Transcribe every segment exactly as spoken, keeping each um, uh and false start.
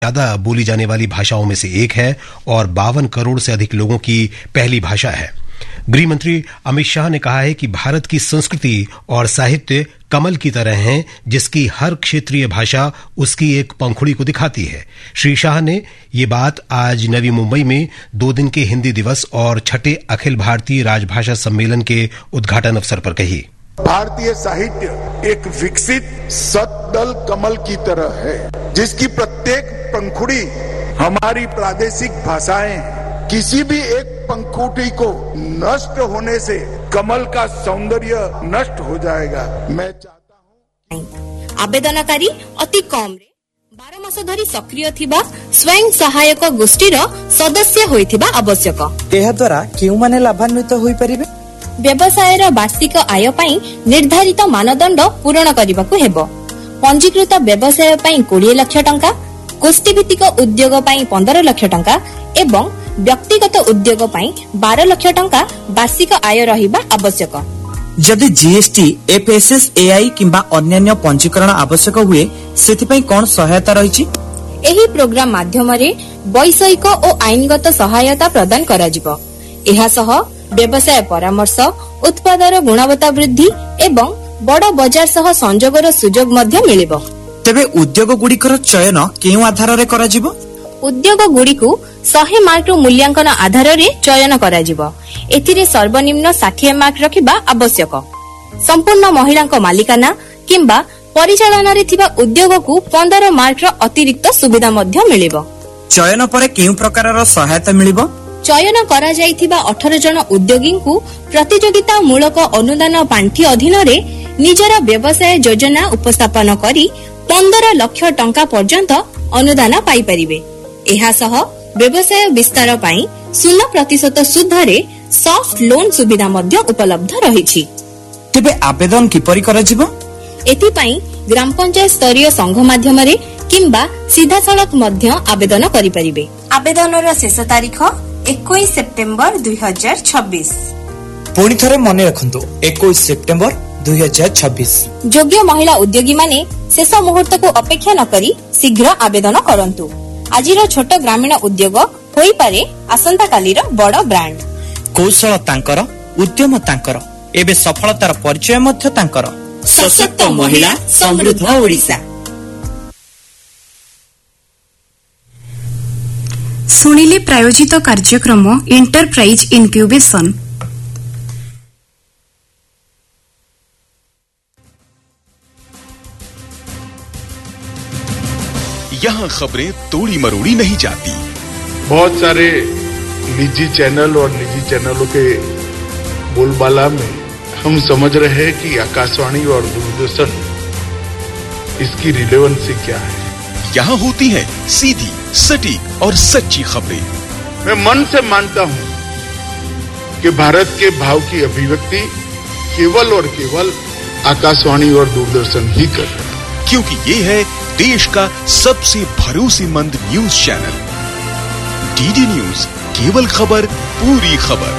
ज्यादा बोली जाने वाली भाषाओं में से एक है और बावन करोड़ से अधिक लोगों की पहली भाषा है। गृह मंत्री अमित शाह ने कहा है कि भारत की संस्कृति और साहित्य कमल की तरह हैं, जिसकी हर क्षेत्रीय भाषा उसकी एक पंखुड़ी को दिखाती है। श्री शाह ने ये बात आज नवी मुंबई में दो दिन के हिंदी दिवस और छठे अखिल भारतीय राजभाषा सम्मेलन के उद्घाटन अवसर पर कही। भारतीय साहित्य एक विकसित सतदल कमल की तरह है, जिसकी प्रत्येक पंखुड़ी हमारी प्रादेशिक भाषाएं। किसी भी एक पंखुड़ी को नष्ट होने से कमल का सौंदर्य नष्ट हो जाएगा। मैं चाहता हूँ आवेदनकारी अति कम रे बारह मास धरी सक्रिय थिबा स्वयं सहायक गोष्ठीर सदस्य होइथिबा आवश्यक। एहा द्वारा केउ माने लाभान्वित होई परिबे? व्यवसायर वार्षिक आय पई निर्धारित मानदंड पूरण करबाकू हेबो। पंजीकृत व्यवसाय पई बीस लाख टंका, गोष्ठी भित्तिक उद्योग पई पंद्रह लाख टंका एवं व्यक्तिगत उद्योग पई बारह लाख टंका वार्षिक आय रहिबा आवश्यक। जदि जीएसटी, एफएसएसएआई किंबा अन्य पंजीकरण आवश्यक हुए सेथिपई कोन सहायता रहिछि? एही प्रोग्राम माध्यम रे वैषयिक और आईनगत सहायता प्रदान करा जिवो। एहा सह व्यवसाय परामर्श, उत्पादर गुणवत्ता वृद्धि एवं बड़ बाजार सह संजोगर सुजोग मध्य मिलिबो। तबे उद्योग गुड़िकर चयन केउ आधार रे करा जिवो? उद्योग गुड़िकु सौ मार्क मूल्यांकन आधार रे चयन करा जिवो। एथिरे सर्वनिम्न साठ मार्क रखिबा आवश्यक। संपूर्ण महिलांक मालिकाना किंबा परिचालन रे थिबा उद्योग को पंद्रह मार्क रो अतिरिक्त सुविधा मध्य मिलिबो। चयन परे केउ प्रकारर सहायता मिलिबो? चयन करा जाइथिबा अठारह जन उद्योगी को प्रतियोगिता मूलक अनुदान पांठी अधीन रे निजर व्यवसाय योजना उपस्थापन करी पंद्रह लाख टंका पर्यंत अनुदान पाई परिबे। एहा सह व्यवसाय विस्तार पाई शून्य प्रतिशत सुध रे सॉफ्ट लोन सुविधा मध्य उपलब्ध रहिछि। तेबे आवेदन किपरि कराजिबो? एथि पई ग्राम पंचायत स्तरीय संघ माध्यम रे किंबा सीधा सड़क मध्य आवेदन करि परिबे। आवेदनर शेष तारीख इक्कीस सेप्टेम्बर दो हज़ार छब्बीस। पुणी थरे मने रखंतु इक्कीस सेप्टेम्बर दो हज़ार छब्बीस। योग्य महिला उद्योगी माने शेष मुहूर्त को अपेक्षा न करी शीघ्र आवेदन करंतु। आजिर छोट ग्रामीण उद्योग होई पारे आसंता कालीर बड़ ब्रांड। कौशल तांकर, उद्यम तांकर, एबे सफलतार परिचय मध्य तांकर। सशक्त महिला, समृद्ध ओडिशा। सुनिले प्रायोजित कार्यक्रम एंटरप्राइज इनक्यूबेशन। यहाँ खबरें तोड़ी मरोड़ी नहीं जाती। बहुत सारे निजी चैनल और निजी चैनलों के बोलबाला में हम समझ रहे हैं कि आकाशवाणी और दूरदर्शन इसकी रिलेवेंसी क्या है। यहाँ होती है सीधी, सटीक और सच्ची खबरें। मैं मन से मानता हूँ कि भारत के भाव की अभिव्यक्ति केवल और केवल आकाशवाणी और दूरदर्शन ही कर रहे हैं, क्योंकि ये है देश का सबसे भरोसेमंद न्यूज चैनल। डीडी न्यूज, केवल खबर, पूरी खबर।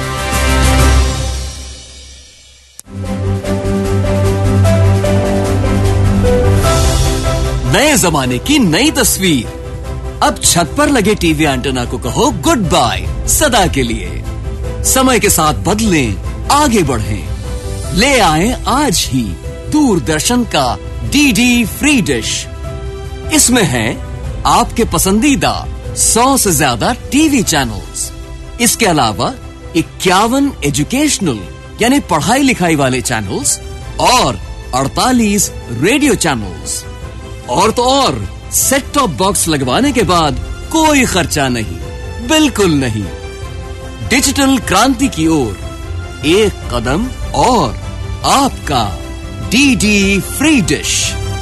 नए जमाने की नई तस्वीर। अब छत पर लगे टीवी एंटेना को कहो गुड बाय सदा के लिए। समय के साथ बदलें, आगे बढ़ें। ले आए आज ही दूरदर्शन का डीडी फ्री डिश। इसमें है आपके पसंदीदा सौ से ज्यादा टीवी चैनल्स। इसके अलावा इक्यावन एजुकेशनल यानी पढ़ाई लिखाई वाले चैनल्स और अड़तालीस रेडियो चैनल्स। और तो और सेट टॉप बॉक्स लगवाने के बाद कोई खर्चा नहीं, बिल्कुल नहीं। डिजिटल क्रांति की ओर एक कदम और आपका डीडी फ्री डिश।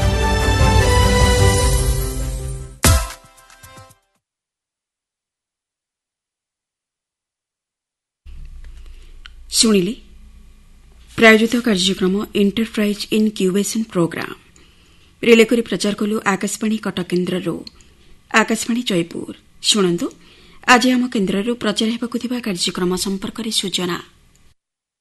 ଶୁଣିଲେ ପ୍ରାୟୋଜିତ କାର୍ଯ୍ୟକ୍ରମ ଏଣ୍ଟରପ୍ରାଇଜ୍ ଇନକ୍ୟୁବେସନ୍ ପ୍ରୋଗ୍ରାମ। ରିଲେ କରି ପ୍ରଚାର କଲୁ ଆକାଶବାଣୀ କଟକ କେନ୍ଦ୍ରରୁ। ଆକାଶବାଣୀ ଜୟପୁର। ଶୁଣନ୍ତୁ ଆଜି ଆମ କେନ୍ଦ୍ରରୁ ପ୍ରଚାର ହେବାକୁ ଥିବା କାର୍ଯ୍ୟକ୍ରମ ସମ୍ପର୍କରେ ସୂଚନା।